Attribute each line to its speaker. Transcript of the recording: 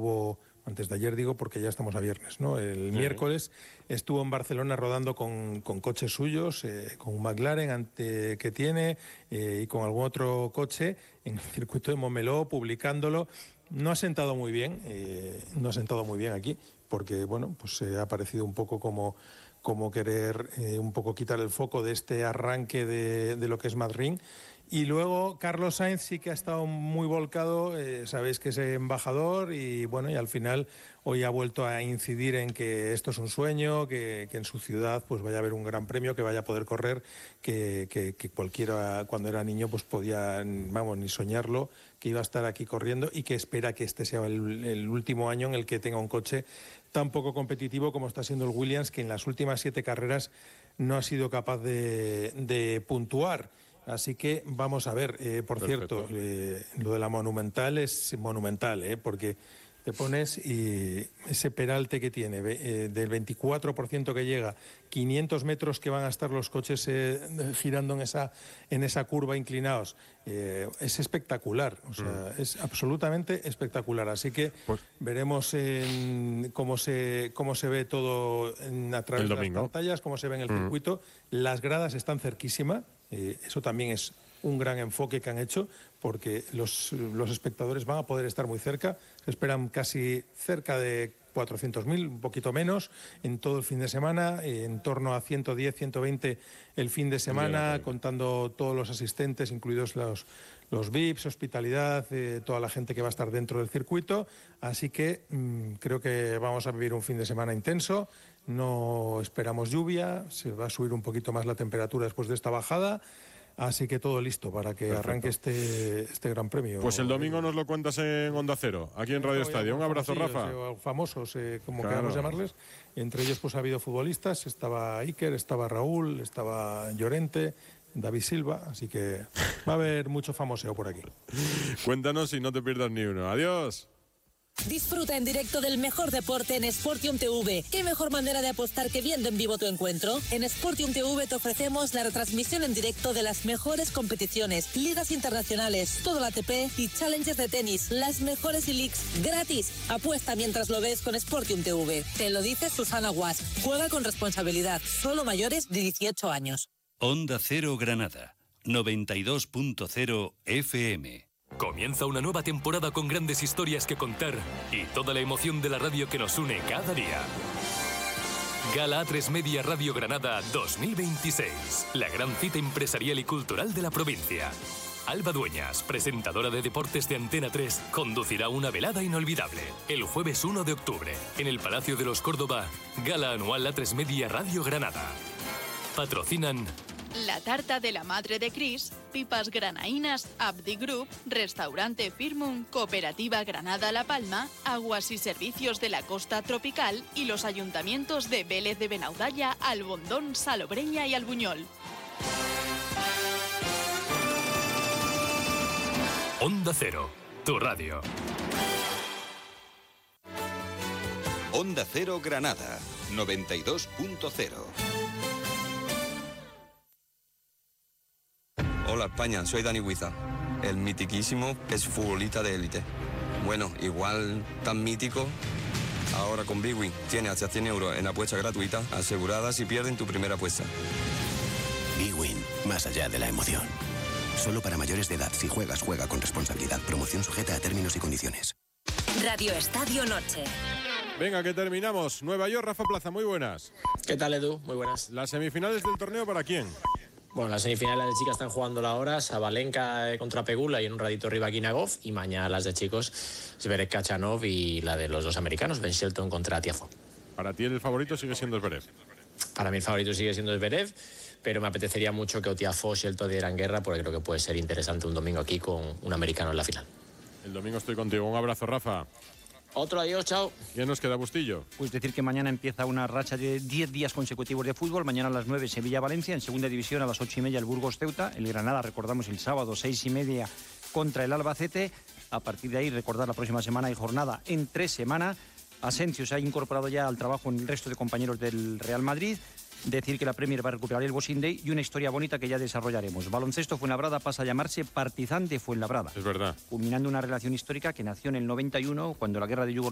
Speaker 1: estuvo, antes de ayer digo, porque ya estamos a viernes, ¿no? El miércoles estuvo en Barcelona rodando con coches suyos, con un McLaren que tiene y con algún otro coche en el circuito de Montmeló, publicándolo. No ha sentado muy bien, aquí, porque bueno, pues ha parecido un poco como querer un poco quitar el foco de este arranque de lo que es Madrid. Y luego Carlos Sainz sí que ha estado muy volcado, sabéis que es embajador y bueno, y al final hoy ha vuelto a incidir en que esto es un sueño, que en su ciudad pues vaya a haber un gran premio, que vaya a poder correr, que cualquiera cuando era niño pues podía, vamos, ni soñarlo, que iba a estar aquí corriendo y que espera que este sea el último año en el que tenga un coche tan poco competitivo como está siendo el Williams, que en las últimas 7 carreras no ha sido capaz de puntuar. Así que vamos a ver, por
Speaker 2: Perfecto.
Speaker 1: cierto, lo de la Monumental es monumental, porque te pones y ese peralte que tiene, del 24% que llega, 500 metros que van a estar los coches girando en esa curva inclinados, es espectacular, o sea, es absolutamente espectacular. Así que veremos cómo se ve todo a través de las pantallas, cómo se ve en el circuito. Las gradas están cerquísimas. Eso también es un gran enfoque que han hecho, porque los espectadores van a poder estar muy cerca. Se esperan casi cerca de 400.000, un poquito menos, en todo el fin de semana, en torno a 110, 120 el fin de semana, contando todos los asistentes, incluidos los VIPs, hospitalidad, toda la gente que va a estar dentro del circuito. Así que creo que vamos a vivir un fin de semana intenso. No esperamos lluvia, se va a subir un poquito más la temperatura después de esta bajada, así que todo listo para que arranque este Gran Premio.
Speaker 2: Pues el domingo nos lo cuentas en Onda Cero, aquí en Radio Estadio. Un abrazo, Rafa.
Speaker 1: Famosos, como queramos llamarles. Entre ellos pues ha habido futbolistas, estaba Iker, estaba Raúl, estaba Llorente, David Silva, así que va a haber mucho famoseo por aquí.
Speaker 2: Cuéntanos y no te pierdas ni uno. Adiós.
Speaker 3: Disfruta en directo del mejor deporte en Sportium TV. ¿Qué mejor manera de apostar que viendo en vivo tu encuentro? En Sportium TV te ofrecemos la retransmisión en directo de las mejores competiciones, ligas internacionales, todo el ATP y challenges de tenis, las mejores e-leagues gratis. Apuesta mientras lo ves con Sportium TV. Te lo dice Susana Guas. Juega con responsabilidad. Solo mayores de 18 años.
Speaker 4: Onda Cero Granada, 92.0 FM.
Speaker 5: Comienza una nueva temporada con grandes historias que contar y toda la emoción de la radio que nos une cada día. Gala A3 Media Radio Granada 2026. La gran cita empresarial y cultural de la provincia. Alba Dueñas, presentadora de deportes de Antena 3, conducirá una velada inolvidable el jueves 1 de octubre en el Palacio de los Córdoba. Gala anual A3 Media Radio Granada. Patrocinan
Speaker 6: La Tarta de la Madre de Cris, Pipas Granaínas, Abdi Group, Restaurante Firmun, Cooperativa Granada La Palma, Aguas y Servicios de la Costa Tropical y los ayuntamientos de Vélez de Benaudalla, Albondón, Salobreña y Albuñol.
Speaker 5: Onda Cero, tu radio.
Speaker 4: Onda Cero Granada, 92.0.
Speaker 7: Hola España, soy Dani Huiza, el mitiquísimo es futbolista de élite. Bueno, igual tan mítico, ahora con Bwin tiene hasta 100 euros en apuestas gratuitas aseguradas si pierden tu primera apuesta.
Speaker 8: Bwin, más allá de la emoción. Solo para mayores de edad, si juegas, juega con responsabilidad. Promoción sujeta a términos y condiciones.
Speaker 3: Radio Estadio Noche.
Speaker 2: Venga, que terminamos. Nueva York, Rafa Plaza, muy buenas.
Speaker 9: ¿Qué tal, Edu? Muy buenas.
Speaker 2: ¿Las semifinales del torneo para quién?
Speaker 9: Bueno, las semifinales de chicas están jugando ahora, Sabalenka contra Pegula y en un ratito Rybakina-Gauff, y mañana las de chicos, Zverev Kachanov y la de los dos americanos, Ben Shelton contra Tiafoe.
Speaker 2: Para ti el favorito sigue siendo Zverev.
Speaker 9: Para mí el favorito sigue siendo Zverev, pero me apetecería mucho que Tiafoe o Shelton dieran guerra, porque creo que puede ser interesante un domingo aquí con un americano en la final.
Speaker 2: El domingo estoy contigo. Un abrazo, Rafa.
Speaker 9: Otro adiós, chao.
Speaker 2: ¿Quién nos queda, Bustillo?
Speaker 10: Pues decir que mañana empieza una racha de 10 días consecutivos de fútbol. Mañana a las 9 Sevilla-Valencia, en segunda división a las 8:30 el Burgos-Ceuta, el Granada, recordamos, el sábado 6:30 contra el Albacete. A partir de ahí, recordar, la próxima semana hay jornada en 3 semanas. Asensio se ha incorporado ya al trabajo en el resto de compañeros del Real Madrid. Decir que la Premier va a recuperar el Boxing Day y una historia bonita que ya desarrollaremos. Baloncesto Fuenlabrada pasa a llamarse Partizan de Fuenlabrada.
Speaker 2: Es verdad.
Speaker 10: Culminando una relación histórica que nació en el 91, cuando la guerra de Yugoslavia